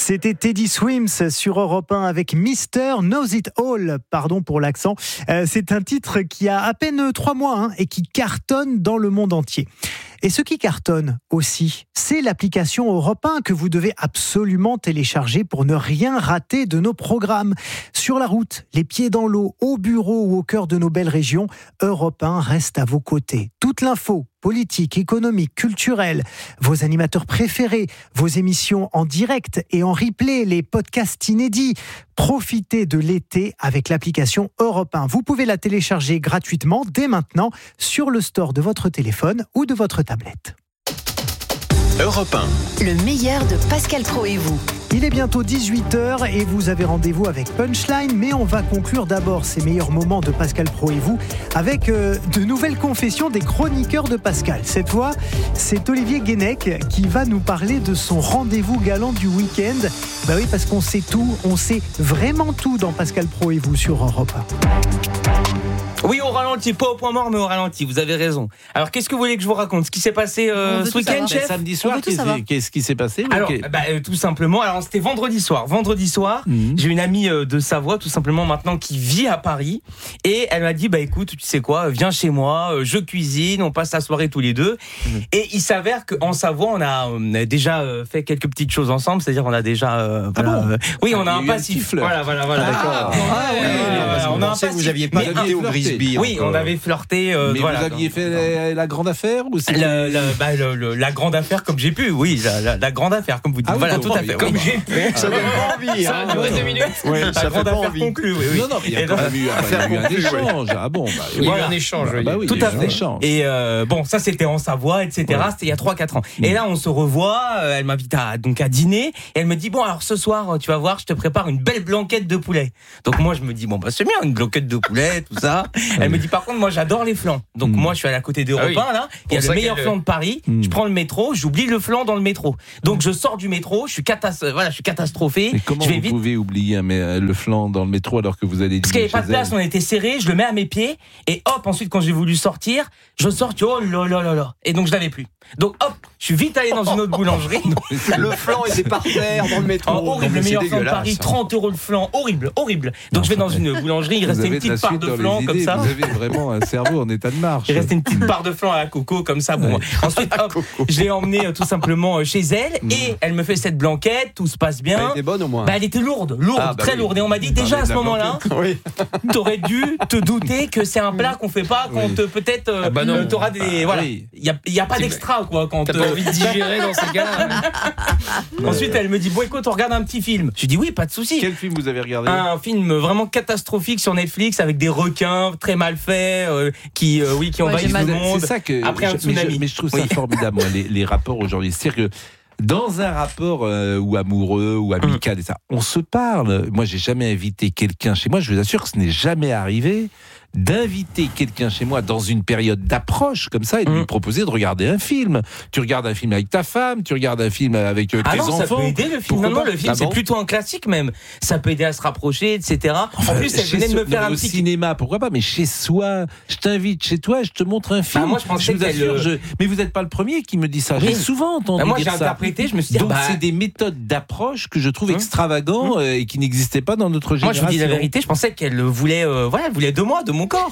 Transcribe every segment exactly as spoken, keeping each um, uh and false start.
C'était Teddy Swims sur Europe un avec Mister Knows It All. Pardon pour l'accent. Euh, c'est un titre qui a à peine trois mois hein, et qui cartonne dans le monde entier. Et ce qui cartonne aussi, c'est l'application Europe un que vous devez absolument télécharger pour ne rien rater de nos programmes. Sur la route, les pieds dans l'eau, au bureau ou au cœur de nos belles régions, Europe un reste à vos côtés. Toute l'info, politique, économique, culturelle, vos animateurs préférés, vos émissions en direct et en replay, les podcasts inédits. Profitez de l'été avec l'application Europe un. Vous pouvez la télécharger gratuitement dès maintenant sur le store de votre téléphone ou de votre tablette. Europe un. Le meilleur de Pascal Praud et vous. Il est bientôt dix-huit heures et vous avez rendez-vous avec Punchline, mais on va conclure d'abord ces meilleurs moments de Pascal Praud et vous avec euh, de nouvelles confessions des chroniqueurs de Pascal. Cette fois, c'est Olivier Guénec qui va nous parler de son rendez-vous galant du week-end. Bah oui, parce qu'on sait tout, on sait vraiment tout dans Pascal Praud et vous sur Europe un. Oui, au ralenti, pas au point mort, mais au ralenti, vous avez raison. Alors, qu'est-ce que vous voulez que je vous raconte ? Ce qui s'est passé euh, ce week-end, chef ? Samedi soir, qu'est-ce, qu'est-ce qui s'est passé ? Alors, bah, euh, tout simplement, alors c'était vendredi soir. Vendredi soir, mmh. j'ai une amie euh, de Savoie, tout simplement maintenant, qui vit à Paris. Et elle m'a dit, bah écoute, tu sais quoi, viens chez moi, euh, je cuisine, on passe la soirée tous les deux. Mmh. Et il s'avère qu'en Savoie, on a, on a déjà euh, fait quelques petites choses ensemble, c'est-à-dire on a déjà... Euh, ah voilà, bon euh, oui, on ah, a un passif. Voilà, voilà, voilà. Ah, d'accord. Ah, ouais, euh, on a un passif. Vous n'aviez pas été au Brisbee. Oui, on avait flirté. Euh, mais voilà, vous aviez donc, fait la, la grande affaire ou c'est la, la, bah, le, le, la grande affaire comme j'ai pu, oui, la, la, la grande affaire comme vous dites. Ah oui, voilà, donc, tout à fait. Comme oui. j'ai pu. Ça donne pas envie. Ça a duré deux minutes. Oui, la ça grande fait pas affaire envie. conclue, oui, oui. Non, non, il y a Et quand donc, même eu, il y a eu un échange. Ah bon, bah, oui, voilà. Un échange. Bah, bah oui, tout à fait. Échange. Et euh, bon, ça c'était en Savoie, et cetera. Ouais. C'était il y a trois quatre ans. Mmh. Et là, on se revoit. Elle m'invite à donc à dîner. Et elle me dit bon, alors ce soir, tu vas voir, je te prépare une belle blanquette de poulet. Donc moi, je me dis bon, bah c'est bien une blanquette de poulet, tout ça. Elle me dit par contre, moi, j'adore les flancs. Donc mmh. moi, je suis à la côté d'Europe un, là. Il y a le meilleur flan de Paris. Mmh. Je prends le métro, j'oublie le flan dans le métro. Donc je sors du métro, je suis catas- voilà, je suis catastrophé. Mais comment je vais vous vite... pouvez oublier mais, le flan dans le métro alors que vous allez parce qu'il n'y avait pas de place, on était serrés, je le mets à mes pieds et hop, ensuite quand j'ai voulu sortir, je sors, oh là là là là, et donc je l'avais plus. Donc hop, je suis vite allé dans une autre boulangerie. Le flan était par terre dans le métro. Oh, horrible, le meilleur flan de Paris, trente euros le flan, horrible, horrible. Donc non, je vais dans une boulangerie, il restait une petite part de flan comme ça. Vous avez vraiment un cerveau en état de marche. Il restait une petite part de flan à la coco comme ça. Bon, ouais. Ensuite, hop, je l'ai emmenée euh, tout simplement chez elle mmh. et elle me fait cette blanquette, tout se passe bien. Elle était bonne au moins. Bah, elle était lourde, lourde, ah, bah très oui. lourde. Et on m'a dit déjà à ce moment-là, oui. t'aurais dû te douter que c'est un plat qu'on fait pas quand oui. te, peut-être euh, ah bah non. t'auras des, ah, voilà, il oui. y a, y a pas d'extra quoi quand. T'as pas envie de digérer dans ces cas-là. Ensuite, elle me dit bon écoute, on regarde un petit film. Je dis oui, pas de souci. Quel film vous avez regardé ? Un film vraiment catastrophique sur Netflix avec des requins très mal faits euh, qui, euh, oui, qui ouais, envahissent le monde. C'est ça que. Après un je, tsunami. Mais je, mais je trouve ça oui. formidable, moi, les, les rapports aujourd'hui. C'est-à-dire que dans un rapport euh, ou amoureux ou amical, mmh. et ça, on se parle. Moi, j'ai jamais invité quelqu'un chez moi. Je vous assure que ce n'est jamais arrivé d'inviter quelqu'un chez moi dans une période d'approche comme ça et de mmh. lui proposer de regarder un film. Tu regardes un film avec ta femme, tu regardes un film avec euh, ah tes non, enfants. Ça peut aider le film. Non, non, le film ah c'est bon plutôt un classique même. Ça peut aider à se rapprocher, et cetera. En plus, elle venait de me faire un petit cinéma, pourquoi pas. Mais chez soi, je t'invite chez toi, je te montre un film. Ah, moi, je pensais je vous assure, je... mais vous n'êtes pas le premier qui me dit ça. J'ai oui. souvent entendu bah, moi, dire ça. Moi, j'ai interprété. Je me suis dit, donc bah... c'est des méthodes d'approche que je trouve hum. extravagants hum. et qui n'existaient pas dans notre génération. Moi, je vous dis la vérité. Je pensais qu'elle voulait, euh, voilà, elle voulait de moi, de mon corps.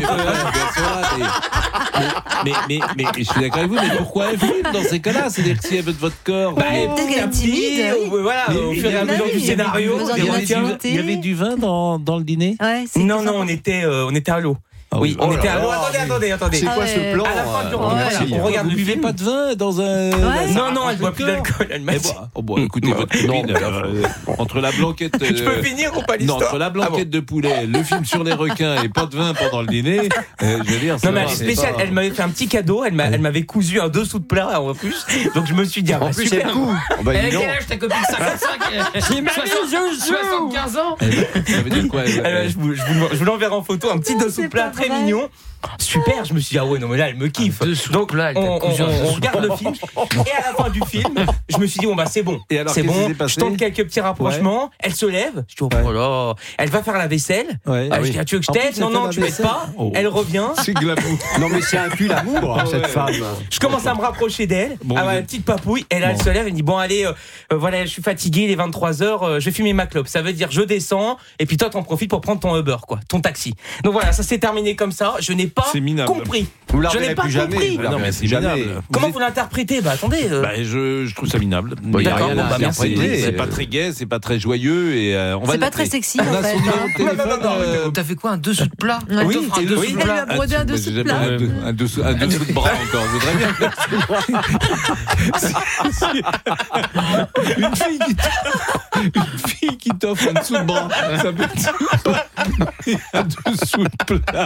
mais, mais, mais, mais je suis d'accord avec vous, mais pourquoi un film dans ces cas-là ? C'est-à-dire que si elle veut de votre corps. Bah, petit à petit, voilà, au fur et à mesure du scénario. Il y avait du vin dans, dans le dîner ? Ouais, non, non, on était, euh, on était à l'eau. Ah oui, oh on était à l'eau. Attendez, attendez, attendez. C'est quoi ce plan ? À la fin du repas, on regarde. Vous buvez pas de vin dans un. Non, non, elle boit plus d'alcool. Elle m'a dit. Oh bon, écoutez votre copine. Entre la blanquette. Je peux finir ou pas l'histoire ? Non, entre la blanquette de poulet, le film sur les requins et pas de vin pendant le dîner. Je veux dire. Non, mais elle est spéciale. Elle m'avait fait un petit cadeau. Elle m'avait cousu un dessous de plat en plus. Donc je me suis dit, en plus c'est cool. Elle a quel âge ta copine ? cinquante-cinq soixante-quinze ans. Ça veut dire quoi ? Je vous l'enverrai en photo. Un petit dessous de plat très mignon. Super, je me suis dit, ah ouais, non, mais là, elle me kiffe. Donc, plat, elle on, t'a on, cousu un on dessous regarde le film. Et à la fin du film, je me suis dit, bon, bah, c'est bon. Et alors, C'est qu'est-ce qui bon. s'est passé Je tente quelques petits rapprochements. Elle se lève. Je dis, oh, Ouais. là. Elle va faire la vaisselle. Ouais. Ah, Ah je oui. dis, ah, tu veux que je En plus, t'aide? elle Non, fait non, la tu m'aides vaisselle. pas. Oh. Elle revient. C'est glamour. Non, mais c'est un cul l'amour, Ah cette ouais. femme. Je commence à me rapprocher d'elle. Bon, ah, ouais, mais- petite papouille. Et là, elle Bon. se lève. Elle dit, bon, allez, euh, euh, voilà, je suis fatigué. Il est vingt-trois heures. euh, je vais fumer ma clope. Ça veut dire, je descends. Et puis toi, t'en profites pour prendre ton Uber, quoi. Ton taxi. Donc voilà, ça s'est terminé comme ça. Je n'ai pas C'est minable. compris. Vous la Je n'ai reverrez pas plus jamais. compris. Vous la Non, mais reverrez c'est plus jamais. minable. Comment Vous vous l'interprétez? Bah, attendez. euh, Bah, je, je trouve ça minable. Bon, y a D'accord, rien bon, à bah, merci. interpréter. C'est pas très gai, c'est pas très joyeux et euh, on va C'est pas l'appeler. très sexy, On en a fait, son numéro hein. de téléphone. Non, non, non, euh, T'as fait quoi, un dessous de plat Ouais. Elle Oui, t'offre un et- dessous oui, de Elle lui plat. a brodé un Ah, dessous de j'ai plat. jamais un, de- un dessous, un dessous de bras encore. Je voudrais bien. Une fille qui t- une fille qui t'offre un dessous de bras, ça peut être un dessous de plat.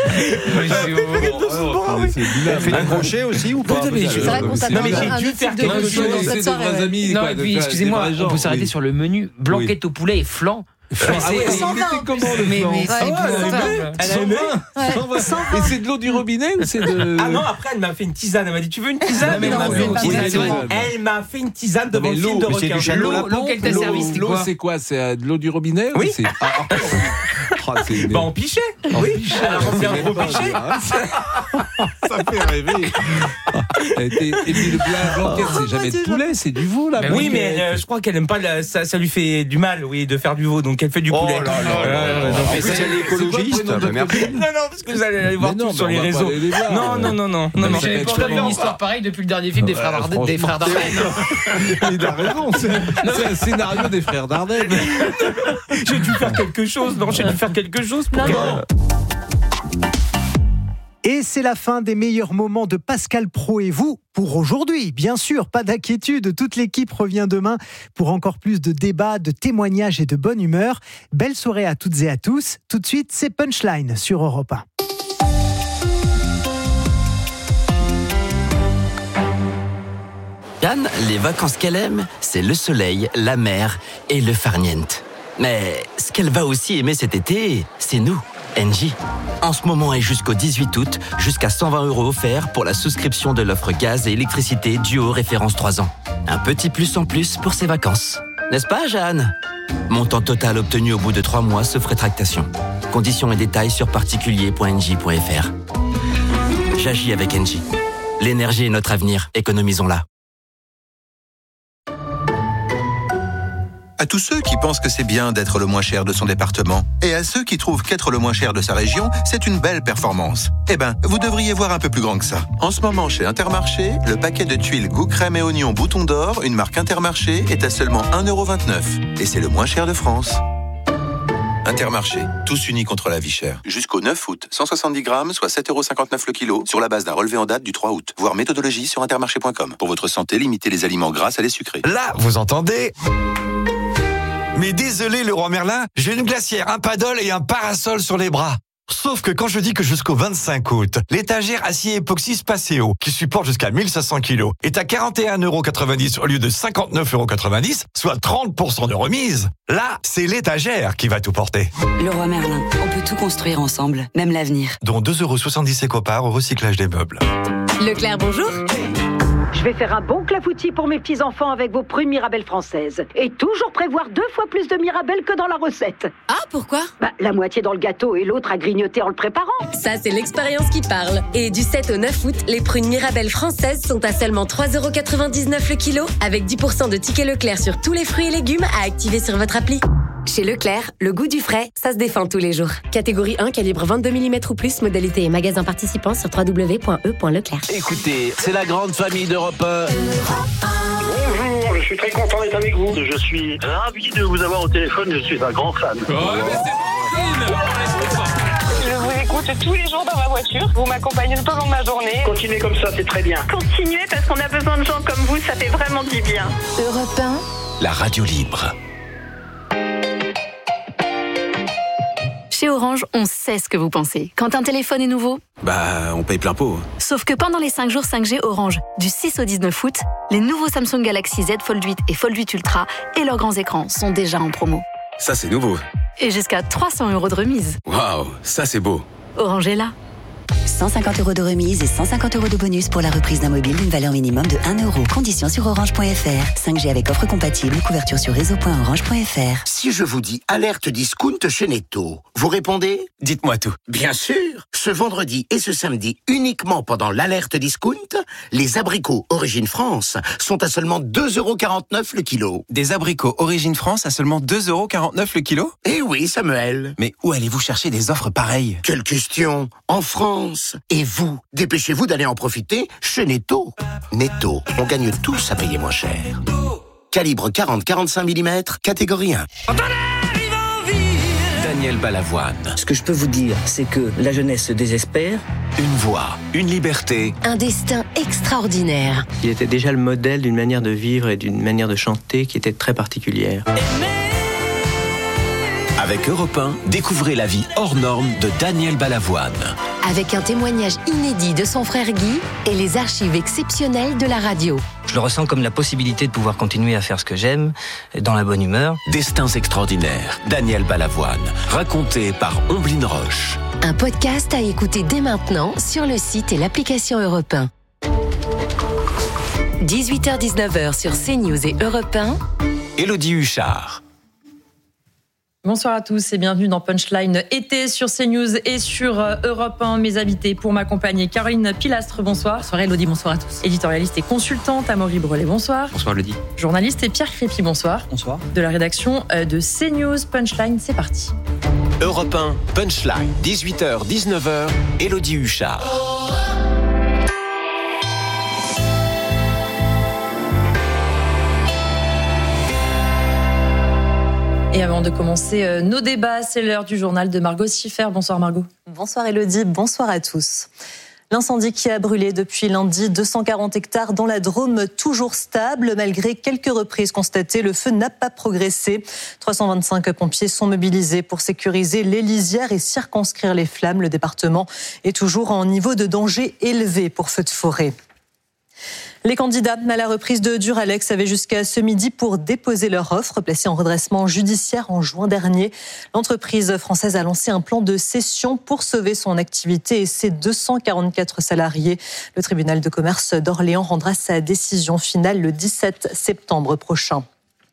C'est Elle fait minable. du crochet aussi ou pas? Putain, mais je- C'est vrai qu'on C'est s'attend mais j'ai à un dû autre faire type de quelque costume chose. dans C'est cette des soirée. vrais ouais. amis. Non, quoi, et de- puis, de- excusez-moi, des vrais on peut gens, s'arrêter oui. sur le menu blanquette au poulet et flan. Mais Ah ouais, c'est- il cent vingt. était comment le Mais- flan mais c'est Ah ouais, épouvantable. elle aimait Elle a cent aimé vingt. Ouais, cent vingt. cent vingt. Et c'est de l'eau du robinet ou c'est de. Ah non, après, elle m'a fait une tisane. Elle m'a dit, tu veux une tisane? Non, mais Elle m'a non, fait mais une non, tisane. c'est vrai. Elle m'a fait une tisane devant mais le l'eau, film de mais c'est requin. du château L'eau, Lapin. l'eau qu'elle t'a L'eau- servi, c'était L'eau, quoi? c'est quoi? C'est euh, de l'eau du robinet ou Oui. c'est- Ah, ah, c'est- Bah, on pichait. Oui. Elle a rempli un gros pichet. Ça fait rêver. Et puis le blanc blanquette, c'est jamais de poulet, c'est du veau là. Mais Oui, mais blanquette. euh, je crois qu'elle aime pas la- ça, ça lui fait du mal, oui, de faire du veau, donc elle fait du Oh poulet. là là là Ouais, là. ouais, donc- En Mais plus, c'est- elle est c'est quoi le écologiste. prénom de Bah, merci. votre- Non, non, parce que vous allez aller voir Mais non, tout sur mais les on va pas réseaux. aller les voir. Non, non, non, non, non, mais non. c'est- J'avais tu pas peux vu une pas. histoire pareille depuis le dernier film des frères Dardenne. Des frères Dardenne. Il a raison, c'est c'est un scénario des frères Dardenne. J'ai dû faire quelque chose, non, j'ai dû faire quelque chose pour Non, que- non. Et c'est la fin des meilleurs moments de Pascal Pro et vous pour aujourd'hui. Bien sûr, pas d'inquiétude, toute l'équipe revient demain pour encore plus de débats, de témoignages et de bonne humeur. Belle soirée à toutes et à tous. Tout de suite, c'est Punchline sur Europe un. Anne, les vacances qu'elle aime, c'est le soleil, la mer et le farniente. Mais ce qu'elle va aussi aimer cet été, c'est nous, Engie. En ce moment et jusqu'au dix-huit août, jusqu'à cent vingt euros offerts pour la souscription de l'offre gaz et électricité Duo référence trois ans. Un petit plus en plus pour ses vacances. N'est-ce pas, Jeanne? Montant total obtenu au bout de trois mois sauf rétractation. Conditions et détails sur particulier point engie point f r. J'agis avec Engie. L'énergie est notre avenir, économisons-la. À tous ceux qui pensent que c'est bien d'être le moins cher de son département, et à ceux qui trouvent qu'être le moins cher de sa région, c'est une belle performance. Eh ben, vous devriez voir un peu plus grand que ça. En ce moment, chez Intermarché, le paquet de tuiles goût crème et oignon bouton d'or, une marque Intermarché, est à seulement un euro vingt-neuf. Et c'est le moins cher de France. Intermarché, tous unis contre la vie chère. Jusqu'au neuf août, cent soixante-dix grammes, soit sept euros cinquante-neuf le kilo, sur la base d'un relevé en date du trois août. Voir méthodologie sur intermarché point com. Pour votre santé, limitez les aliments gras à les sucrés. Là, vous entendez? Mais désolé, Leroy Merlin, j'ai une glacière, un paddle et un parasol sur les bras. Sauf que quand je dis que jusqu'au vingt-cinq août, l'étagère acier époxy Spaceo, qui supporte jusqu'à mille cinq cents kilos, est à quarante et un euros quatre-vingt-dix au lieu de cinquante-neuf euros quatre-vingt-dix, soit trente pour cent de remise. Là, c'est l'étagère qui va tout porter. Leroy Merlin, on peut tout construire ensemble, même l'avenir. Dont deux euros soixante-dix éco-parts au recyclage des meubles. Leclerc, bonjour. Je vais faire un bon clafoutis pour mes petits-enfants avec vos prunes Mirabelle françaises. Et toujours prévoir deux fois plus de Mirabelle que dans la recette. Ah, pourquoi? Bah, la moitié dans le gâteau et l'autre à grignoter en le préparant. Ça, c'est l'expérience qui parle. Et du sept au neuf août, les prunes Mirabelle françaises sont à seulement trois euros quatre-vingt-dix-neuf le kilo, avec dix pour cent de tickets Leclerc sur tous les fruits et légumes à activer sur votre appli. Chez Leclerc, le goût du frais, ça se défend tous les jours. Catégorie un, calibre vingt-deux millimètres ou plus, modalité et magasin participant sur w w w point e point leclerc. Écoutez, c'est la grande famille d'Europe un. Bonjour, je suis très content d'être avec vous. Je suis ravi de vous avoir au téléphone, je suis un grand fan. Je vous écoute tous les jours dans ma voiture. Vous m'accompagnez tout au long de ma journée. Continuez comme ça, c'est très bien. Continuez parce qu'on a besoin de gens comme vous, ça fait vraiment du bien. Europe un. La radio libre. Chez Orange, on sait ce que vous pensez. Quand un téléphone est nouveau, bah, on paye plein pot. Sauf que pendant les cinq jours cinq G Orange, du six au dix-neuf août, les nouveaux Samsung Galaxy Z Fold huit et Fold huit Ultra et leurs grands écrans sont déjà en promo. Ça, c'est nouveau. Et jusqu'à trois cents euros de remise. Waouh, ça, c'est beau. Orange est là. cent cinquante euros de remise et cent cinquante euros de bonus pour la reprise d'un mobile d'une valeur minimum de un euro. Conditions sur orange point f r. cinq G avec offre compatible, couverture sur réseau point orange point f r. Si je vous dis alerte discount chez Netto, vous répondez ? Dites-moi tout. Bien sûr. Ce vendredi et ce samedi, uniquement pendant l'alerte discount, les abricots Origine France sont à seulement deux euros quarante-neuf le kilo. Des abricots Origine France à seulement deux euros quarante-neuf le kilo ? Eh oui, Samuel. Mais où allez-vous chercher des offres pareilles ? Quelle question ? En France. Et vous, dépêchez-vous d'aller en profiter chez Netto. Netto, on gagne tous à payer moins cher. Calibre quarante à quarante-cinq millimètres, catégorie un. Daniel Balavoine. Ce que je peux vous dire, c'est que la jeunesse se désespère. Une voix, une liberté. Un destin extraordinaire. Il était déjà le modèle d'une manière de vivre et d'une manière de chanter qui était très particulière. Avec Europe un, découvrez la vie hors norme de Daniel Balavoine. Avec un témoignage inédit de son frère Guy et les archives exceptionnelles de la radio. Je le ressens comme la possibilité de pouvoir continuer à faire ce que j'aime, dans la bonne humeur. Destins extraordinaires, Daniel Balavoine, raconté par Omblin Roche. Un podcast à écouter dès maintenant sur le site et l'application Europe un. dix-huit heures dix-neuf heures sur CNews et Europe un. Élodie Huchard. Bonsoir à tous et bienvenue dans Punchline été sur CNews et sur Europe un. Mes invités pour m'accompagner, Caroline Pilastre, bonsoir. Bonsoir Élodie, bonsoir à tous. Éditorialiste et consultante, Amaury Brelet, bonsoir. Bonsoir Élodie. Journaliste et Pierre Crépy, bonsoir. Bonsoir. De la rédaction de CNews, Punchline, c'est parti. Europe un, Punchline, dix-huit heures dix-neuf heures, Élodie Huchard. Et avant de commencer nos débats, c'est l'heure du journal de Margot Siffer. Bonsoir Margot. Bonsoir Élodie, bonsoir à tous. L'incendie qui a brûlé depuis lundi deux cent quarante hectares dans la Drôme, toujours stable. Malgré quelques reprises constatées, le feu n'a pas progressé. trois cent vingt-cinq pompiers sont mobilisés pour sécuriser les lisières et circonscrire les flammes. Le département est toujours en niveau de danger élevé pour feux de forêt. Les candidats à la reprise de Duralex avaient jusqu'à ce midi pour déposer leur offre, placée en redressement judiciaire en juin dernier. L'entreprise française a lancé un plan de cession pour sauver son activité et ses deux cent quarante-quatre salariés. Le tribunal de commerce d'Orléans rendra sa décision finale le dix-sept septembre prochain.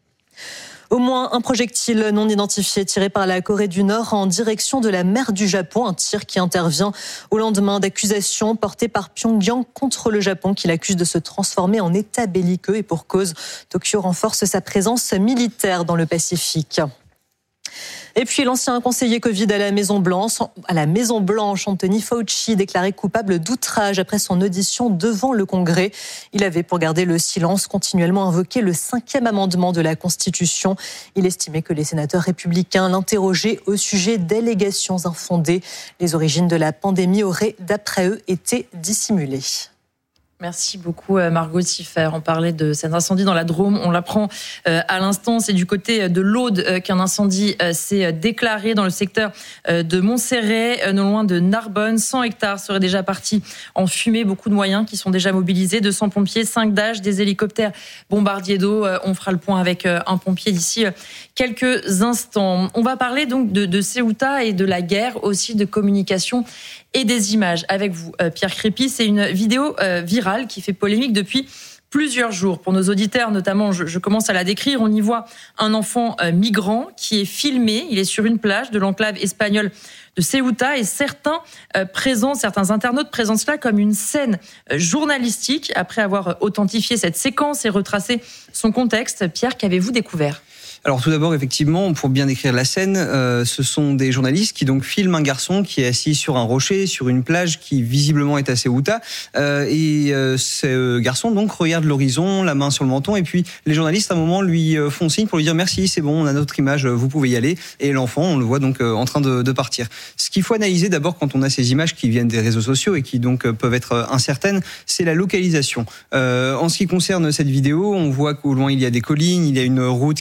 Au moins un projectile non identifié tiré par la Corée du Nord en direction de la mer du Japon. Un tir qui intervient au lendemain d'accusations portées par Pyongyang contre le Japon, qui l'accuse de se transformer en État belliqueux. Et pour cause, Tokyo renforce sa présence militaire dans le Pacifique. Et puis l'ancien conseiller Covid à la Maison-Blanche, à la Maison-Blanche, Anthony Fauci, déclaré coupable d'outrage après son audition devant le Congrès. Il avait, pour garder le silence, continuellement invoqué le cinquième amendement de la Constitution. Il estimait que les sénateurs républicains l'interrogeaient au sujet d'allégations infondées. Les origines de la pandémie auraient, d'après eux, été dissimulées. Merci beaucoup Margot Siffer. On parlait de cet incendie dans la Drôme. On l'apprend à l'instant. C'est du côté de l'Aude qu'un incendie s'est déclaré dans le secteur de Montserrat, non loin de Narbonne. cent hectares seraient déjà partis en fumée. Beaucoup de moyens qui sont déjà mobilisés. deux cents pompiers, cinq D A G, des hélicoptères bombardiers d'eau. On fera le point avec un pompier d'ici quelques instants. On va parler donc de, de Ceuta et de la guerre, aussi de communication et des images avec vous, Pierre Crépy. C'est une vidéo virale qui fait polémique depuis plusieurs jours. Pour nos auditeurs, notamment, je, je commence à la décrire. On y voit un enfant migrant qui est filmé. Il est sur une plage de l'enclave espagnole de Ceuta et certains présents, certains internautes présentent cela comme une scène journalistique. Après avoir authentifié cette séquence et retracé son contexte, Pierre, qu'avez-vous découvert ? Alors tout d'abord, effectivement, pour bien décrire la scène, euh, ce sont des journalistes qui donc filment un garçon qui est assis sur un rocher, sur une plage qui visiblement est à Ceuta. Euh, et euh, ce garçon donc regarde l'horizon, la main sur le menton, et puis les journalistes à un moment lui font signe pour lui dire merci, c'est bon, on a notre image, vous pouvez y aller. Et l'enfant, on le voit donc euh, en train de, de partir. Ce qu'il faut analyser d'abord quand on a ces images qui viennent des réseaux sociaux et qui donc euh, peuvent être incertaines, c'est la localisation. Euh, en ce qui concerne cette vidéo, on voit qu'au loin il y a des collines, il y a une route qui est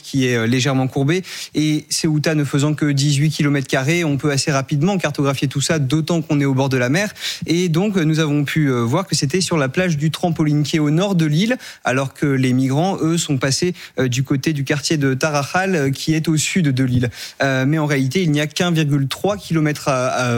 légèrement courbée. Et Ceuta ne faisant que dix-huit kilomètres carrés, on peut assez rapidement cartographier tout ça, d'autant qu'on est au bord de la mer. Et donc, nous avons pu voir que c'était sur la plage du Trampoline, qui est au nord de l'île, alors que les migrants, eux, sont passés du côté du quartier de Tarajal, qui est au sud de l'île. Euh, mais en réalité, il n'y a qu'un virgule trois kilomètres à, à,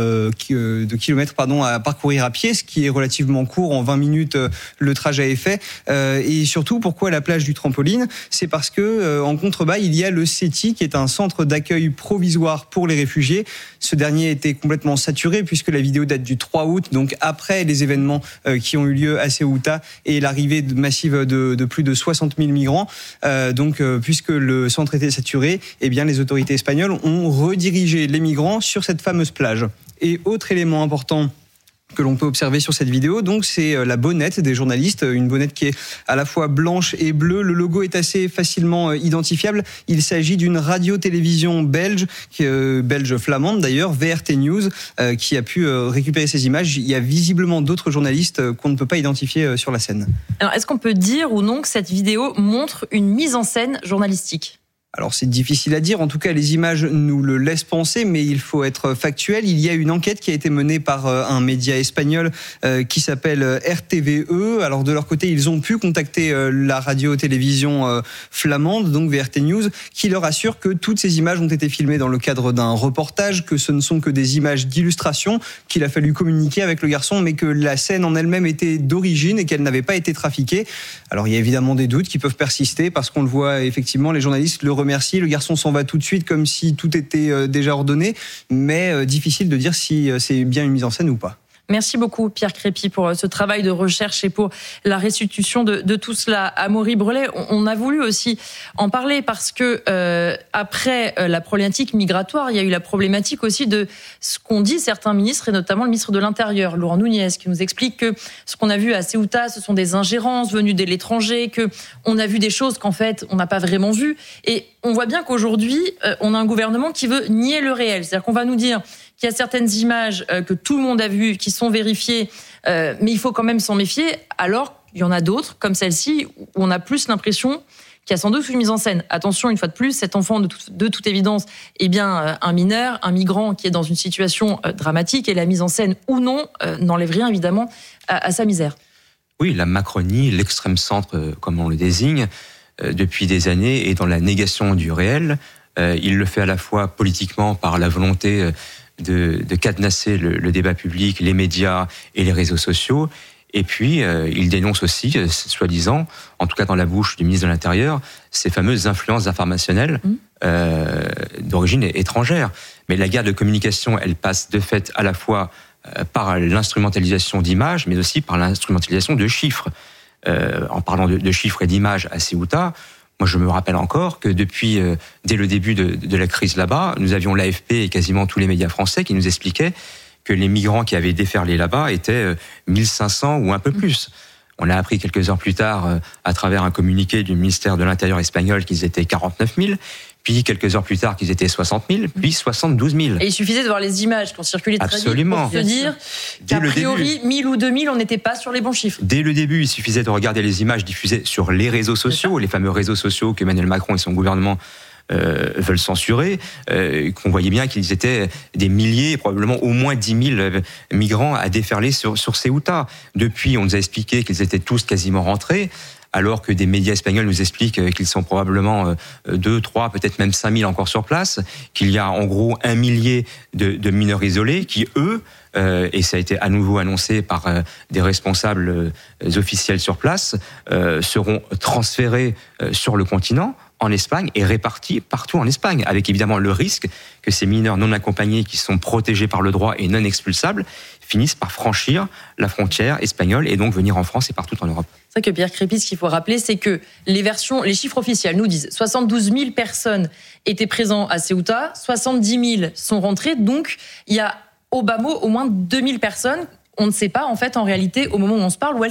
de kilomètres pardon, à parcourir à pied, ce qui est relativement court. En vingt minutes, le trajet est fait. Euh, et surtout, pourquoi la plage du Trampoline ? C'est parce que euh, en contrebas, il y a le CETI, qui est un centre d'accueil provisoire pour les réfugiés. Ce dernier était complètement saturé, puisque la vidéo date du trois août, donc après les événements euh, qui ont eu lieu à Ceuta et l'arrivée massive de, de plus de soixante mille migrants. Euh, donc, euh, puisque le centre était saturé, eh bien, les autorités espagnoles ont redirigé les migrants sur cette fameuse plage. Et autre élément important que l'on peut observer sur cette vidéo, donc c'est la bonnette des journalistes, une bonnette qui est à la fois blanche et bleue. Le logo est assez facilement identifiable. Il s'agit d'une radio-télévision belge, euh, belge flamande d'ailleurs, V R T News, euh, qui a pu euh, récupérer ces images. Il y a visiblement d'autres journalistes qu'on ne peut pas identifier euh, sur la scène. Alors, est-ce qu'on peut dire ou non que cette vidéo montre une mise en scène journalistique ? Alors c'est difficile à dire, en tout cas les images nous le laissent penser, mais il faut être factuel. Il y a une enquête qui a été menée par un média espagnol euh, qui s'appelle R T V E. Alors de leur côté, ils ont pu contacter euh, la radio-télévision euh, flamande, donc V R T News, qui leur assure que toutes ces images ont été filmées dans le cadre d'un reportage, que ce ne sont que des images d'illustration, qu'il a fallu communiquer avec le garçon, mais que la scène en elle-même était d'origine et qu'elle n'avait pas été trafiquée. Alors il y a évidemment des doutes qui peuvent persister, parce qu'on le voit effectivement, les journalistes le remercie, le garçon s'en va tout de suite comme si tout était déjà ordonné, mais difficile de dire si c'est bien une mise en scène ou pas. Merci beaucoup Pierre Crépy pour ce travail de recherche et pour la restitution de, de tout cela. Amaury Brelet, on a voulu aussi en parler parce que euh, après la problématique migratoire, il y a eu la problématique aussi de ce qu'ont dit certains ministres et notamment le ministre de l'Intérieur, Laurent Nunez, qui nous explique que ce qu'on a vu à Ceuta, ce sont des ingérences venues de l'étranger, que on a vu des choses qu'en fait on n'a pas vraiment vues. Et on voit bien qu'aujourd'hui, euh, on a un gouvernement qui veut nier le réel. C'est-à-dire qu'on va nous dire qu'il y a certaines images euh, que tout le monde a vues, qui sont vérifiées, euh, mais il faut quand même s'en méfier, alors il y en a d'autres, comme celle-ci, où on a plus l'impression qu'il y a sans doute une mise en scène. Attention, une fois de plus, cet enfant, de, tout, de toute évidence, est bien euh, un mineur, un migrant qui est dans une situation euh, dramatique, et la mise en scène ou non euh, n'enlève rien, évidemment, à, à sa misère. Oui, la Macronie, l'extrême centre, euh, comme on le désigne, euh, depuis des années, est dans la négation du réel. Euh, il le fait à la fois politiquement par la volonté euh, De, de cadenasser le, le débat public, les médias et les réseaux sociaux. Et puis, euh, il dénonce aussi, euh, soi-disant, en tout cas dans la bouche du ministre de l'Intérieur, ces fameuses influences informationnelles mmh. euh, d'origine étrangère. Mais la guerre de communication, elle passe de fait à la fois euh, par l'instrumentalisation d'images, mais aussi par l'instrumentalisation de chiffres. Euh, en parlant de, de chiffres et d'images à Ceuta, moi, je me rappelle encore que depuis, euh, dès le début de, de la crise là-bas, nous avions l'A F P et quasiment tous les médias français qui nous expliquaient que les migrants qui avaient déferlé là-bas étaient euh, mille cinq cents ou un peu plus. On a appris quelques heures plus tard, euh, à travers un communiqué du ministère de l'Intérieur espagnol, qu'ils étaient quarante-neuf mille. Puis, quelques heures plus tard, qu'ils étaient soixante mille, puis soixante-douze mille. Et il suffisait de voir les images qui ont circulé très vite Absolument. pour se dire qu'a priori, mille ou deux mille, on n'était pas sur les bons chiffres. Dès le début, il suffisait de regarder les images diffusées sur les réseaux sociaux, les fameux réseaux sociaux qu'Emmanuel Macron et son gouvernement euh, veulent censurer, euh, qu'on voyait bien qu'ils étaient des milliers, probablement au moins dix mille migrants à déferler sur, sur Ceuta. Depuis, on nous a expliqué qu'ils étaient tous quasiment rentrés, alors que des médias espagnols nous expliquent qu'ils sont probablement deux, trois, peut-être même cinq mille encore sur place, qu'il y a en gros un millier de, de mineurs isolés qui, eux, euh, et ça a été à nouveau annoncé par euh, des responsables euh, officiels sur place, euh, seront transférés euh, sur le continent, en Espagne, et répartis partout en Espagne, avec évidemment le risque que ces mineurs non accompagnés, qui sont protégés par le droit et non expulsables, finissent par franchir la frontière espagnole et donc venir en France et partout en Europe. C'est vrai que Pierre Crépy, ce qu'il faut rappeler, c'est que les versions, les chiffres officiels nous disent soixante-douze mille personnes étaient présentes à Ceuta, soixante-dix mille sont rentrées, donc il y a au bas mot au moins deux mille personnes. On ne sait pas en fait en réalité au moment où on se parle où elles sont.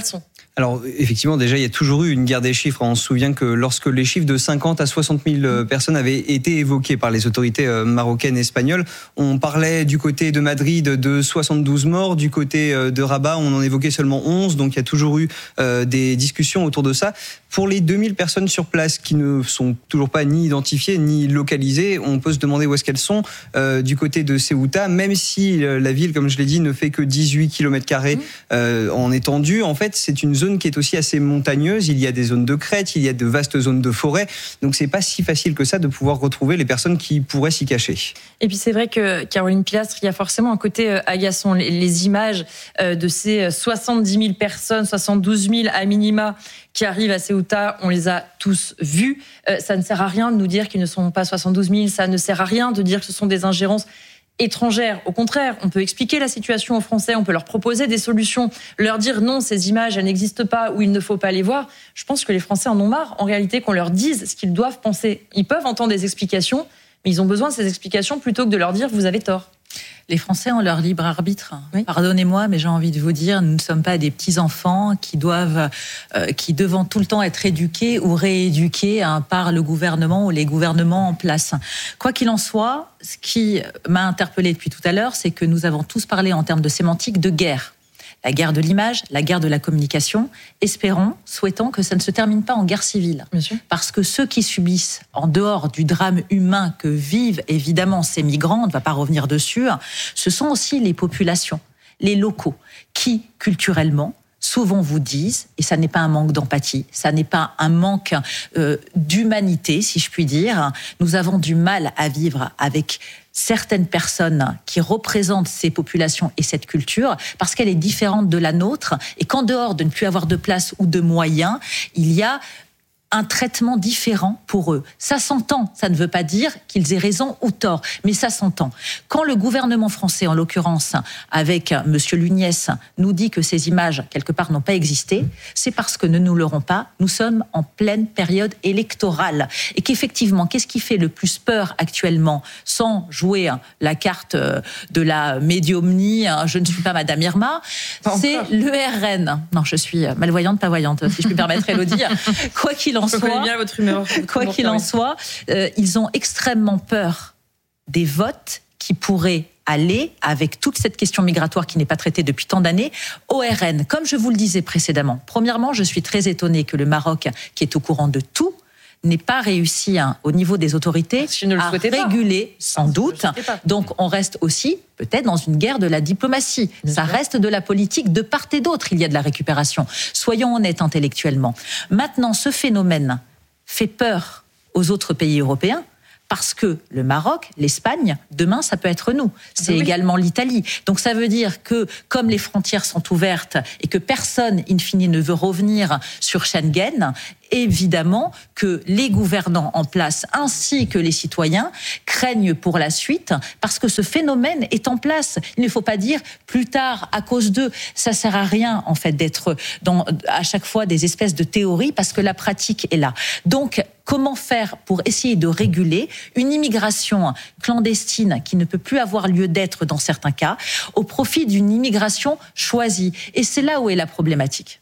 Alors effectivement, déjà, il y a toujours eu une guerre des chiffres. On se souvient que lorsque les chiffres de cinquante à soixante mille personnes avaient été évoqués par les autorités marocaines et espagnoles, on parlait du côté de Madrid de soixante-douze morts, du côté de Rabat, on en évoquait seulement onze, donc il y a toujours eu euh, des discussions autour de ça. Pour les deux mille personnes sur place qui ne sont toujours pas ni identifiées ni localisées, on peut se demander où est-ce qu'elles sont. Euh, du côté de Ceuta, même si la ville, comme je l'ai dit, ne fait que dix-huit kilomètres carrés euh, en étendue, en fait, c'est une zone qui est aussi assez montagneuse. Il y a des zones de crête, il y a de vastes zones de forêt. Donc, c'est pas si facile que ça de pouvoir retrouver les personnes qui pourraient s'y cacher. Et puis, c'est vrai que, Caroline Pilastre, il y a forcément un côté agaçant. Les, les images de ces soixante-dix mille personnes, soixante-douze mille à minima, qui arrivent à Ceuta, on les a tous vus. Euh, ça ne sert à rien de nous dire qu'ils ne sont pas soixante-douze mille, ça ne sert à rien de dire que ce sont des ingérences étrangères. Au contraire, on peut expliquer la situation aux Français, on peut leur proposer des solutions, leur dire non, ces images, elles n'existent pas ou il ne faut pas les voir. Je pense que les Français en ont marre, en réalité, qu'on leur dise ce qu'ils doivent penser. Ils peuvent entendre des explications, mais ils ont besoin de ces explications plutôt que de leur dire vous avez tort. Les Français ont leur libre arbitre. Oui. Pardonnez-moi, mais j'ai envie de vous dire, nous ne sommes pas des petits-enfants qui doivent, euh, qui devant tout le temps être éduqués ou rééduqués hein, par le gouvernement ou les gouvernements en place. Quoi qu'il en soit, ce qui m'a interpellée depuis tout à l'heure, c'est que nous avons tous parlé en termes de sémantique de guerre. La guerre de l'image, la guerre de la communication. Espérons, souhaitons que ça ne se termine pas en guerre civile. Monsieur. Parce que ceux qui subissent, en dehors du drame humain que vivent évidemment ces migrants, on ne va pas revenir dessus, ce sont aussi les populations, les locaux, qui, culturellement, souvent vous disent, et ça n'est pas un manque d'empathie, ça n'est pas un manque euh, d'humanité, si je puis dire, nous avons du mal à vivre avec certaines personnes qui représentent ces populations et cette culture, parce qu'elle est différente de la nôtre, et qu'en dehors de ne plus avoir de place ou de moyens, il y a un traitement différent pour eux. Ça s'entend, ça ne veut pas dire qu'ils aient raison ou tort, mais ça s'entend. Quand le gouvernement français, en l'occurrence, avec monsieur Luniès, nous dit que ces images, quelque part, n'ont pas existé, c'est parce que ne nous leurrons pas, nous sommes en pleine période électorale. Et qu'effectivement, qu'est-ce qui fait le plus peur actuellement, sans jouer la carte de la médiumnie, je ne suis pas Madame Irma, c'est l'E R N. Non, je suis malvoyante, pas voyante, si je puis me permettre, Élodie. Quoi qu'il en soit, bien votre humeur, votre quoi qu'il en soit, euh, ils ont extrêmement peur des votes qui pourraient aller, avec toute cette question migratoire qui n'est pas traitée depuis tant d'années, au R N. Comme je vous le disais précédemment, premièrement, je suis très étonnée que le Maroc, qui est au courant de tout, n'ait pas réussi hein, au niveau des autorités à réguler, pas. sans doute. Donc on reste aussi peut-être dans une guerre de la diplomatie. Bien Ça sûr. reste de la politique de part et d'autre. Il y a de la récupération. Soyons honnêtes intellectuellement. Maintenant, ce phénomène fait peur aux autres pays européens, parce que le Maroc, l'Espagne, demain, ça peut être nous. C'est oui. également l'Italie. Donc ça veut dire que, comme les frontières sont ouvertes et que personne, in fine, ne veut revenir sur Schengen, évidemment que les gouvernants en place ainsi que les citoyens craignent pour la suite parce que ce phénomène est en place. Il ne faut pas dire plus tard à cause d'eux. Ça sert à rien en fait d'être dans à chaque fois des espèces de théories parce que la pratique est là. Donc comment faire pour essayer de réguler une immigration clandestine qui ne peut plus avoir lieu d'être dans certains cas au profit d'une immigration choisie. Et c'est là où est la problématique.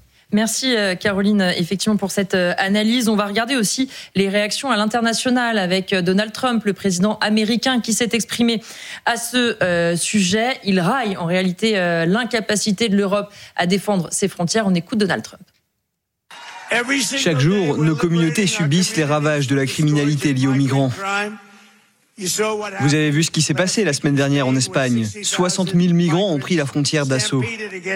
Merci Caroline, effectivement pour cette analyse. On va regarder aussi les réactions à l'international avec Donald Trump, le président américain qui s'est exprimé à ce euh, sujet. Il raille en réalité euh, l'incapacité de l'Europe à défendre ses frontières. On écoute Donald Trump. Chaque jour, nos communautés subissent les ravages de la criminalité liée aux migrants. Vous avez vu ce qui s'est passé la semaine dernière en Espagne. soixante mille migrants ont pris la frontière d'assaut.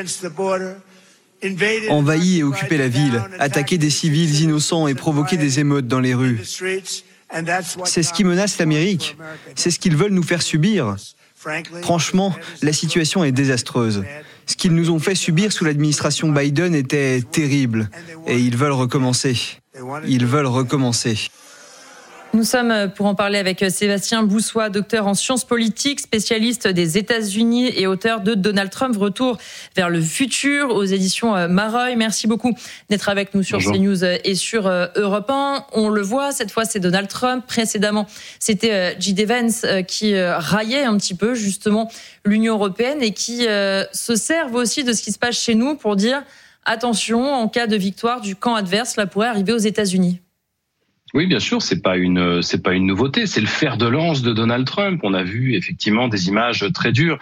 Envahir et occuper la ville, attaquer des civils innocents et provoquer des émeutes dans les rues. C'est ce qui menace l'Amérique. C'est ce qu'ils veulent nous faire subir. Franchement, la situation est désastreuse. Ce qu'ils nous ont fait subir sous l'administration Biden était terrible. Et ils veulent recommencer. Ils veulent recommencer. Nous sommes pour en parler avec Sébastien Boussois, docteur en sciences politiques, spécialiste des États-Unis et auteur de Donald Trump, Retour vers le futur aux éditions Mareuil. Merci beaucoup d'être avec nous sur Bonjour. CNews et sur Europe un. On le voit, cette fois c'est Donald Trump. Précédemment, c'était J D Vance qui raillait un petit peu justement l'Union européenne et qui se servent aussi de ce qui se passe chez nous pour dire attention, en cas de victoire du camp adverse, cela pourrait arriver aux États-Unis. Oui, bien sûr, c'est pas une c'est pas une nouveauté, c'est le fer de lance de Donald Trump. On a vu effectivement des images très dures.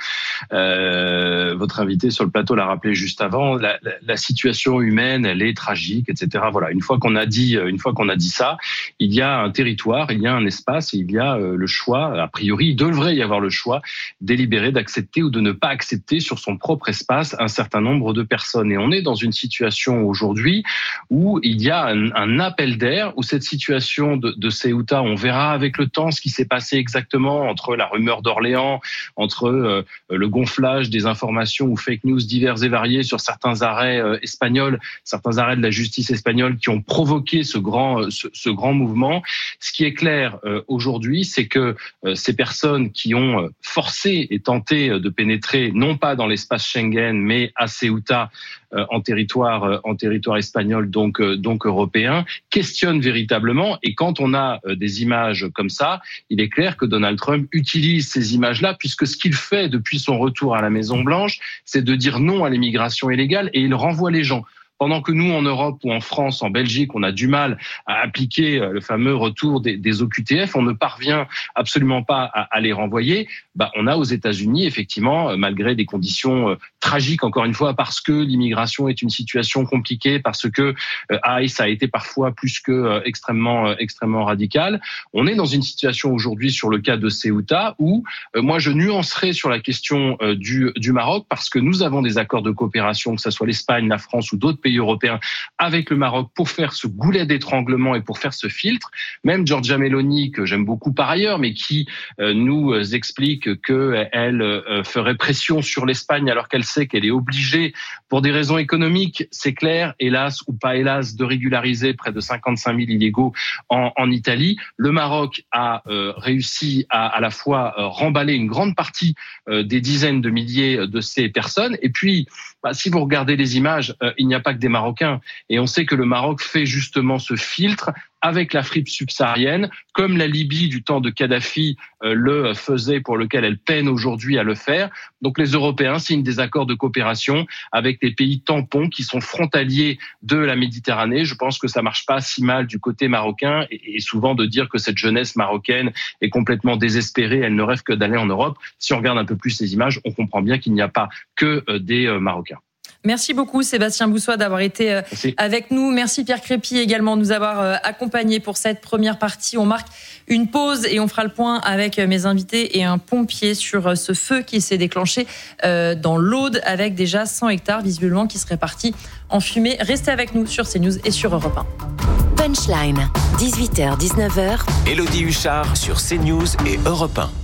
Euh, votre invité sur le plateau l'a rappelé juste avant. La, la, la situation humaine, elle est tragique, et cetera. Voilà. Une fois qu'on a dit une fois qu'on a dit ça, il y a un territoire, il y a un espace, et il y a le choix. A priori, il devrait y avoir le choix délibéré d'accepter ou de ne pas accepter sur son propre espace un certain nombre de personnes. Et on est dans une situation aujourd'hui où il y a un, un appel d'air, où cette situation De, de Ceuta, on verra avec le temps ce qui s'est passé exactement entre la rumeur d'Orléans, entre euh, le gonflage des informations ou fake news divers et variés sur certains arrêts euh, espagnols, certains arrêts de la justice espagnole qui ont provoqué ce grand, ce, ce grand mouvement. Ce qui est clair euh, aujourd'hui, c'est que euh, ces personnes qui ont forcé et tenté de pénétrer, non pas dans l'espace Schengen, mais à Ceuta, euh, en territoire, euh, en territoire espagnol, donc, euh, donc européen, questionnent véritablement. Et quand on a des images comme ça, il est clair que Donald Trump utilise ces images-là, puisque ce qu'il fait depuis son retour à la Maison-Blanche, c'est de dire non à l'immigration illégale et il renvoie les gens. Pendant que nous, en Europe ou en France, en Belgique, on a du mal à appliquer le fameux retour des, des O Q T F, on ne parvient absolument pas à, à les renvoyer. Bah, on a aux États-Unis, effectivement, malgré des conditions euh, tragiques, encore une fois, parce que l'immigration est une situation compliquée, parce que euh, ICE a été parfois plus que euh, extrêmement, euh, extrêmement radical. On est dans une situation aujourd'hui sur le cas de Ceuta où euh, moi je nuancerai sur la question euh, du, du Maroc, parce que nous avons des accords de coopération, que ce soit l'Espagne, la France ou d'autres pays européens, avec le Maroc pour faire ce goulet d'étranglement et pour faire ce filtre. Même Giorgia Meloni, que j'aime beaucoup par ailleurs, mais qui euh, nous explique qu'elle euh, ferait pression sur l'Espagne alors qu'elle sait qu'elle est obligée, pour des raisons économiques, c'est clair, hélas ou pas hélas, de régulariser près de cinquante-cinq mille illégaux en, en Italie. Le Maroc a euh, réussi à à la fois euh, remballer une grande partie euh, des dizaines de milliers de ces personnes. Et puis, bah, si vous regardez les images, euh, il n'y a pas que des Marocains. Et on sait que le Maroc fait justement ce filtre avec l'Afrique subsaharienne, comme la Libye du temps de Kadhafi euh, le faisait, pour lequel elle peine aujourd'hui à le faire. Donc les Européens signent des accords de coopération avec les pays tampons qui sont frontaliers de la Méditerranée. Je pense que ça marche pas si mal du côté marocain, et, et souvent de dire que cette jeunesse marocaine est complètement désespérée, elle ne rêve que d'aller en Europe. Si on regarde un peu plus ces images, on comprend bien qu'il n'y a pas que euh, des euh, Marocains. Merci beaucoup Sébastien Boussois d'avoir été Merci. avec nous. Merci Pierre Crépy également de nous avoir accompagnés pour cette première partie. On marque une pause et on fera le point avec mes invités et un pompier sur ce feu qui s'est déclenché dans l'Aude avec déjà cent hectares visiblement qui seraient partis en fumée. Restez avec nous sur CNews et sur Europe un. Punchline, dix-huit heures dix-neuf heures. Élodie Huchard sur CNews et Europe un.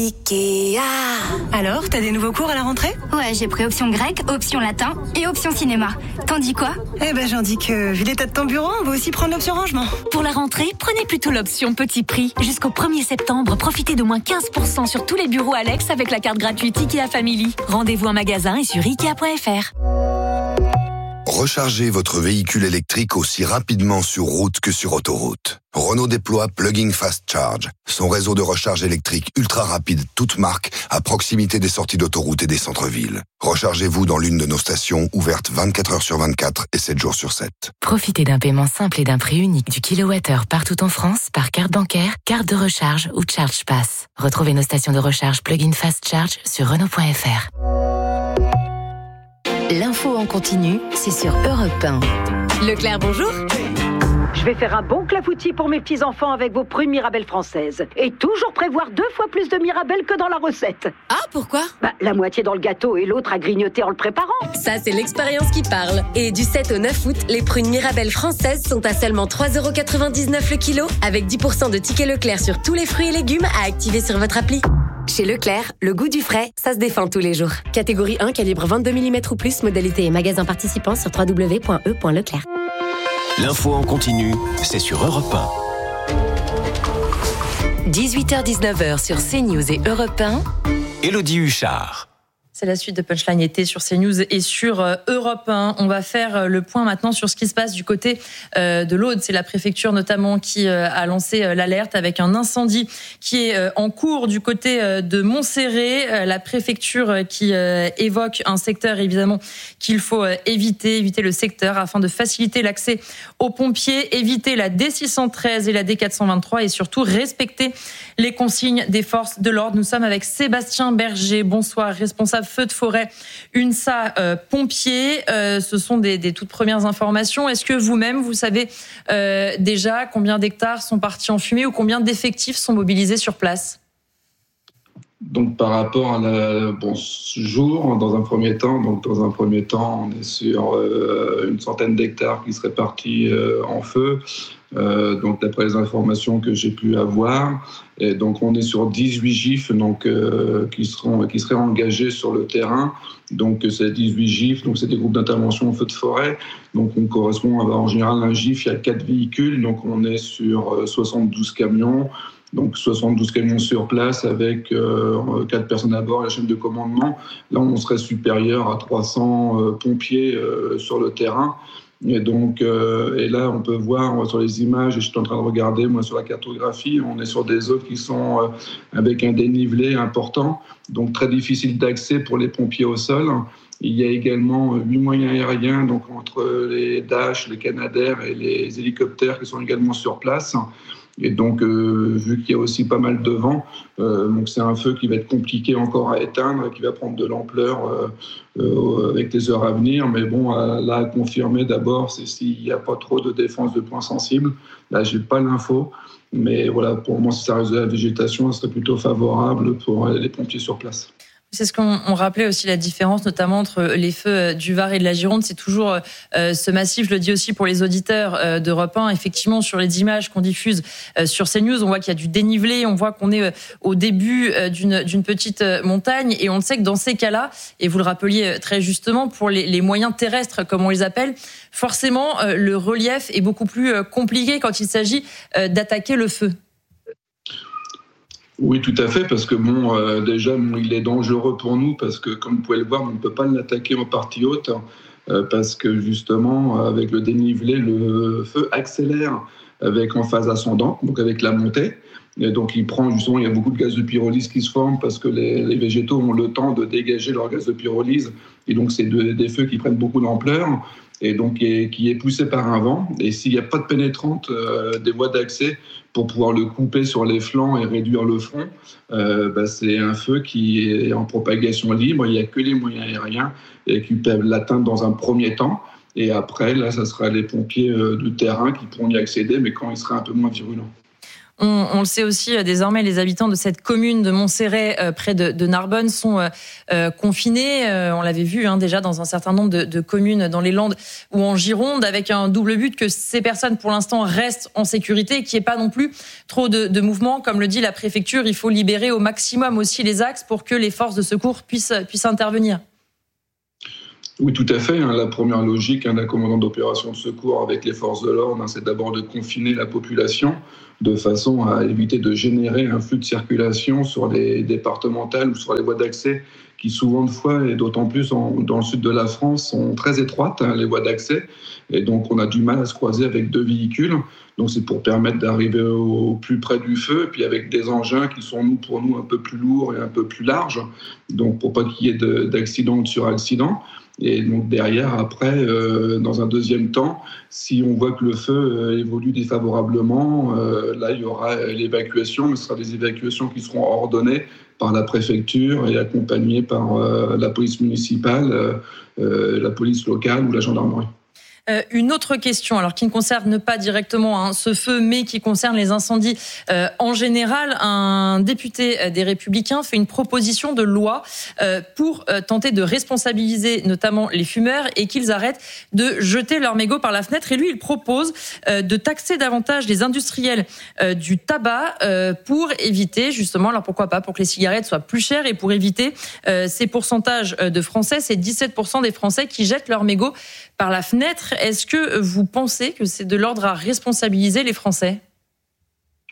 Ikea. Alors, t'as des nouveaux cours à la rentrée ? Ouais, j'ai pris option grec, option latin et option cinéma. T'en dis quoi ? Eh ben, j'en dis que, vu l'état de ton bureau, on va aussi prendre l'option rangement. Pour la rentrée, prenez plutôt l'option petit prix. Jusqu'au premier septembre, profitez de moins quinze pour cent sur tous les bureaux Alex avec la carte gratuite Ikea Family. Rendez-vous en magasin et sur ikea point f r. Rechargez votre véhicule électrique aussi rapidement sur route que sur autoroute. Renault déploie Plug-in Fast Charge, son réseau de recharge électrique ultra rapide toute marque à proximité des sorties d'autoroute et des centres-villes. Rechargez-vous dans l'une de nos stations ouvertes vingt-quatre heures sur vingt-quatre et sept jours sur sept. Profitez d'un paiement simple et d'un prix unique du kilowattheure partout en France par carte bancaire, carte de recharge ou Charge Pass. Retrouvez nos stations de recharge Plug-in Fast Charge sur Renault point f r. L'info en continu, c'est sur Europe un. Leclerc, bonjour. Je vais faire un bon clafoutis pour mes petits-enfants avec vos prunes Mirabelle françaises. Et toujours prévoir deux fois plus de Mirabelle que dans la recette. Ah, pourquoi ? Bah, la moitié dans le gâteau et l'autre à grignoter en le préparant. Ça, c'est l'expérience qui parle. Et du sept au neuf août, les prunes Mirabelle françaises sont à seulement trois euros quatre-vingt-dix-neuf le kilo, avec dix pour cent de tickets Leclerc sur tous les fruits et légumes à activer sur votre appli. Chez Leclerc, le goût du frais, ça se défend tous les jours. Catégorie un, calibre vingt-deux millimètres ou plus, modalité et magasin participant sur w w w point e point leclerc. L'info en continu, c'est sur Europe un. dix-huit heures dix-neuf heures sur CNews et Europe un. Élodie Huchard. C'est la suite de Punchline été sur CNews et sur Europe un. On va faire le point maintenant sur ce qui se passe du côté de l'Aude. C'est la préfecture notamment qui a lancé l'alerte avec un incendie qui est en cours du côté de Montserrat. La préfecture qui évoque un secteur évidemment qu'il faut éviter, éviter le secteur afin de faciliter l'accès aux pompiers, éviter la D six cent treize et la D quatre cent vingt-trois et surtout respecter les consignes des forces de l'ordre. Nous sommes avec Sébastien Berger. Bonsoir, responsable feu de forêt U N S A euh, pompiers. Euh, ce sont des, des toutes premières informations. Est-ce que vous-même, vous savez euh, déjà combien d'hectares sont partis en fumée ou combien d'effectifs sont mobilisés sur place ? Donc par rapport à la, bon, ce jour, dans un premier temps, donc dans un premier temps, on est sur euh, une centaine d'hectares qui seraient partis euh, en feu. Euh, donc d'après les informations que j'ai pu avoir, et donc on est sur dix-huit G I F donc euh, qui seront qui seraient engagés sur le terrain. Donc c'est dix-huit G I F, donc c'est des groupes d'intervention en feu de forêt. Donc on correspond à, en général un G I F, il y a quatre véhicules, donc on est sur soixante-douze camions. Donc soixante-douze camions sur place avec euh, quatre personnes à bord et la chaîne de commandement. Là, on serait supérieur à trois cents euh, pompiers euh, sur le terrain. Et donc, euh, et là, on peut voir sur les images, et je suis en train de regarder, moi, sur la cartographie, on est sur des zones qui sont euh, avec un dénivelé important, donc très difficile d'accès pour les pompiers au sol. Il y a également huit moyens aériens, donc entre les Dash, les Canadair et les hélicoptères qui sont également sur place. Et donc, euh, vu qu'il y a aussi pas mal de vent, euh, donc c'est un feu qui va être compliqué encore à éteindre, qui va prendre de l'ampleur euh, euh, avec les heures à venir. Mais bon, à, là, à confirmer d'abord, c'est s'il n'y a pas trop de défense de points sensibles. Là, j'ai pas l'info. Mais voilà, pour moi, si ça reste de la végétation, ça serait plutôt favorable pour les pompiers sur place. C'est ce qu'on on rappelait aussi, la différence notamment entre les feux du Var et de la Gironde. C'est toujours euh, ce massif, je le dis aussi pour les auditeurs euh, d'Europe un. Effectivement, sur les images qu'on diffuse euh, sur CNews, on voit qu'il y a du dénivelé, on voit qu'on est euh, au début euh, d'une, d'une petite montagne. Et on le sait que dans ces cas-là, et vous le rappeliez très justement, pour les, les moyens terrestres, comme on les appelle, forcément, euh, le relief est beaucoup plus euh, compliqué quand il s'agit euh, d'attaquer le feu. Oui, tout à fait, parce que bon, euh, déjà, bon, il est dangereux pour nous, parce que comme vous pouvez le voir, on ne peut pas l'attaquer en partie haute, euh, parce que justement, avec le dénivelé, le feu accélère avec en phase ascendante, donc avec la montée. Et donc, il prend justement, il y a beaucoup de gaz de pyrolyse qui se forment parce que les, les végétaux ont le temps de dégager leur gaz de pyrolyse. Et donc, c'est de, des feux qui prennent beaucoup d'ampleur et donc qui est, qui est poussé par un vent. Et s'il n'y a pas de pénétrante euh, des voies d'accès pour pouvoir le couper sur les flancs et réduire le front, euh, bah, c'est un feu qui est en propagation libre. Il n'y a que les moyens aériens et qui peuvent l'atteindre dans un premier temps. Et après, là, ça sera les pompiers euh, de terrain qui pourront y accéder, mais quand il sera un peu moins virulent. On, on le sait aussi, euh, désormais, les habitants de cette commune de Montserrat, euh, près de, de Narbonne, sont euh, euh, confinés. Euh, on l'avait vu hein, déjà dans un certain nombre de, de communes dans les Landes ou en Gironde, avec un double but que ces personnes, pour l'instant, restent en sécurité et qu'il n'y ait pas non plus trop de, de mouvements. Comme le dit la préfecture, il faut libérer au maximum aussi les axes pour que les forces de secours puissent, puissent intervenir. Oui, tout à fait. La première logique d'un commandant d'opération de secours avec les forces de l'ordre, c'est d'abord de confiner la population de façon à éviter de générer un flux de circulation sur les départementales ou sur les voies d'accès qui souvent de fois, et d'autant plus en, dans le sud de la France, sont très étroites, hein, les voies d'accès. Et donc, on a du mal à se croiser avec deux véhicules. Donc, c'est pour permettre d'arriver au, au plus près du feu, et puis avec des engins qui sont, nous, pour nous, un peu plus lourds et un peu plus larges. Donc, pour pas qu'il y ait de, d'accident ou de suraccident. Et donc derrière, après, euh, dans un deuxième temps, si on voit que le feu euh, évolue défavorablement, euh, là, il y aura l'évacuation, mais ce sera des évacuations qui seront ordonnées par la préfecture et accompagnées par euh, la police municipale, euh, euh, la police locale ou la gendarmerie. Euh, une autre question, alors qui ne concerne pas directement hein, ce feu, mais qui concerne les incendies euh, en général. Un député des Républicains fait une proposition de loi euh, pour euh, tenter de responsabiliser notamment les fumeurs et qu'ils arrêtent de jeter leurs mégots par la fenêtre. Et lui, il propose euh, de taxer davantage les industriels euh, du tabac euh, pour éviter justement, alors pourquoi pas, pour que les cigarettes soient plus chères et pour éviter euh, ces pourcentages de Français, c'est dix-sept pour cent des Français qui jettent leurs mégots par la fenêtre. Est-ce que vous pensez que c'est de l'ordre à responsabiliser les Français ?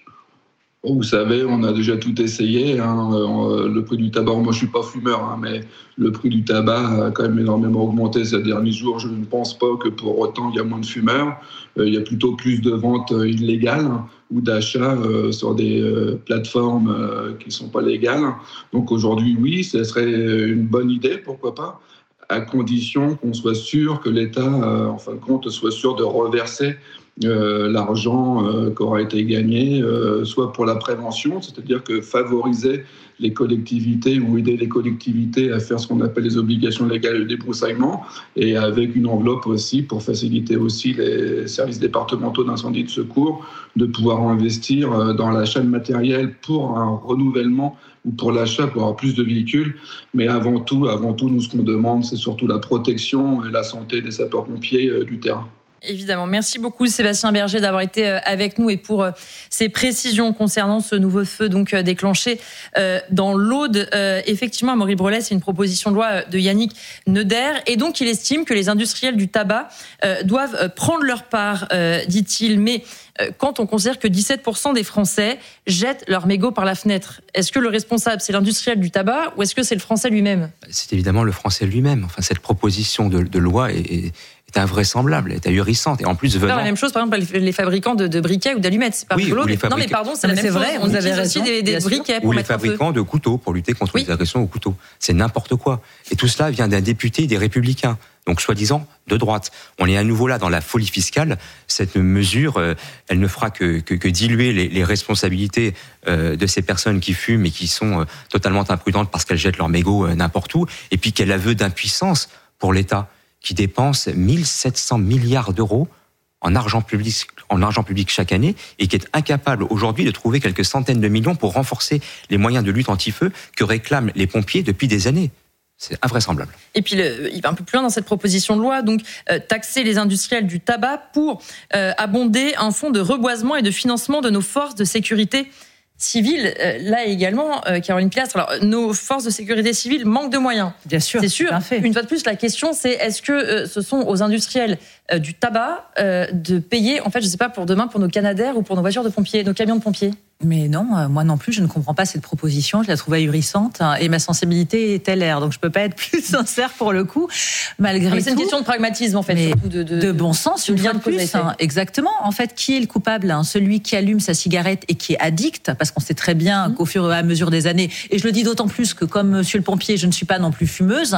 Vous savez, on a déjà tout essayé. Hein. Le prix du tabac, moi je suis pas fumeur, hein, mais le prix du tabac a quand même énormément augmenté ces derniers jours. Je ne pense pas que pour autant il y a moins de fumeurs. Il y a plutôt plus de ventes illégales ou d'achats sur des plateformes qui ne sont pas légales. Donc aujourd'hui, oui, ce serait une bonne idée, pourquoi pas, à condition qu'on soit sûr que l'État, en fin de compte, soit sûr de reverser Euh, l'argent euh, qui aura été gagné, euh, soit pour la prévention, c'est-à-dire que favoriser les collectivités ou aider les collectivités à faire ce qu'on appelle les obligations légales de débroussaillement, et avec une enveloppe aussi pour faciliter aussi les services départementaux d'incendie de secours de pouvoir investir dans l'achat de matériel pour un renouvellement ou pour l'achat, pour avoir plus de véhicules. Mais avant tout, avant tout, nous, ce qu'on demande, c'est surtout la protection et la santé des sapeurs-pompiers euh, du terrain. Évidemment. Merci beaucoup Sébastien Berger d'avoir été avec nous et pour ces précisions concernant ce nouveau feu donc déclenché dans l'Aude. Effectivement, Amaury Brelet, c'est une proposition de loi de Yannick Neuder et donc il estime que les industriels du tabac doivent prendre leur part, dit-il. Mais quand on considère que dix-sept pour cent des Français jettent leur mégot par la fenêtre, est-ce que le responsable, c'est l'industriel du tabac ou est-ce que c'est le Français lui-même ? C'est évidemment le Français lui-même. Enfin, cette proposition de, de loi est, est est invraisemblable, est ahurissante. Et en plus, venant... la même chose, par exemple, les fabricants de, de briquets ou d'allumettes. C'est pas oui, rigolo. Fabric... Non, mais pardon, c'est la même c'est chose. vrai, on vous avez utilise raison, aussi des, des briquets pour ou mettre les fabricants de couteaux pour lutter contre oui. les agressions au couteau. C'est n'importe quoi. Et tout cela vient d'un député des Républicains, donc soi-disant de droite. On est à nouveau là dans la folie fiscale. Cette mesure, euh, elle ne fera que, que, que diluer les, les responsabilités euh, de ces personnes qui fument et qui sont euh, totalement imprudentes parce qu'elles jettent leur mégot euh, n'importe où, et puis qu'elle aveu d'impuissance pour l'État, qui dépense mille sept cents milliards d'euros en argent public, en argent public chaque année et qui est incapable aujourd'hui de trouver quelques centaines de millions pour renforcer les moyens de lutte anti-feu que réclament les pompiers depuis des années. C'est invraisemblable. Et puis, le, il va un peu plus loin dans cette proposition de loi, donc euh, taxer les industriels du tabac pour euh, abonder un fonds de reboisement et de financement de nos forces de sécurité civile. Euh, là également, euh, Caroline Pilastre, alors nos forces de sécurité civile manquent de moyens. Bien sûr, c'est sûr. Fait. Une fois de plus, la question c'est est-ce que euh, ce sont aux industriels euh, du tabac euh, de payer, en fait, je sais pas, pour demain, pour nos Canadair ou pour nos voitures de pompiers, nos camions de pompiers? Mais non, euh, moi non plus, je ne comprends pas cette proposition. Je la trouve ahurissante hein, et ma sensibilité est telle air. Donc je peux pas être plus sincère pour le coup, malgré mais tout. C'est une question de pragmatisme en fait, mais surtout de, de, de bon sens, une fois de plus. Hein, exactement. En fait, qui est le coupable hein? Celui qui allume sa cigarette et qui est addict, parce qu'on sait très bien mmh. qu'au fur et à mesure des années, et je le dis d'autant plus que comme Monsieur le pompier, je ne suis pas non plus fumeuse.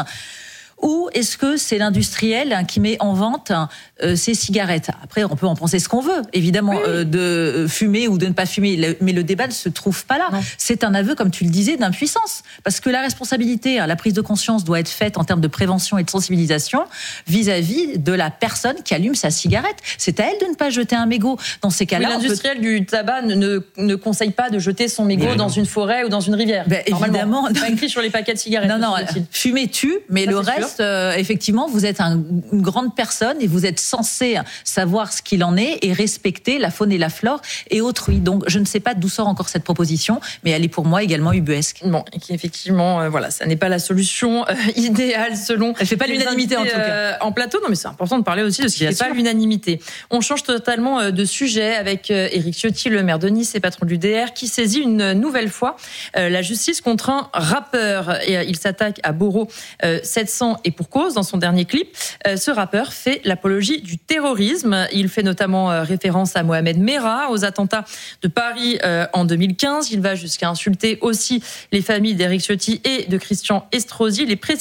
Ou est-ce que c'est l'industriel qui met en vente euh, ses cigarettes? Après, on peut en penser ce qu'on veut, évidemment, oui, oui. Euh, de fumer ou de ne pas fumer. Mais le débat ne se trouve pas là. Non. C'est un aveu, comme tu le disais, d'impuissance. Parce que la responsabilité, la prise de conscience doit être faite en termes de prévention et de sensibilisation vis-à-vis de la personne qui allume sa cigarette. C'est à elle de ne pas jeter un mégot. Dans ces cas-là, oui, l'industriel peut... du tabac ne, ne, ne conseille pas de jeter son mégot oui, dans non. une forêt ou dans une rivière. Ben, évidemment. C'est pas écrit sur les paquets de cigarettes. Non, non, fumer tue, mais ça, le reste... Euh, effectivement, vous êtes un, une grande personne et vous êtes censé savoir ce qu'il en est et respecter la faune et la flore et autrui. Donc, je ne sais pas d'où sort encore cette proposition, mais elle est pour moi également ubuesque. Bon, et qui effectivement, euh, voilà, ça n'est pas la solution euh, idéale selon. Elle fait pas l'unanimité en tout cas. Euh, en plateau, non, mais c'est important de parler aussi de ce qui ne fait pas l'unanimité. On change totalement euh, de sujet avec euh, Éric Ciotti, le maire de Nice et patron de l'U D R, qui saisit une nouvelle fois euh, la justice contre un rappeur. Et euh, il s'attaque à Boro euh, sept cents et pour cause. Dans son dernier clip, euh, ce rappeur fait l'apologie du terrorisme. Il fait notamment euh, référence à Mohamed Merah, aux attentats de Paris euh, en deux mille quinze. Il va jusqu'à insulter aussi les familles d'Éric Ciotti et de Christian Estrosi. Les